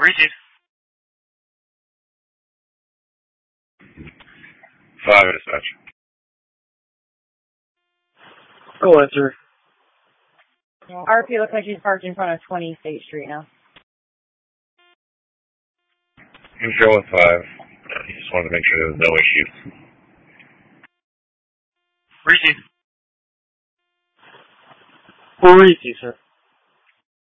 Received. 5 dispatch. Go answer. RP looks like she's parked in front of 20 State Street now. Control with 5. He just wanted to make sure there was no issues. Received. We'll read you, sir.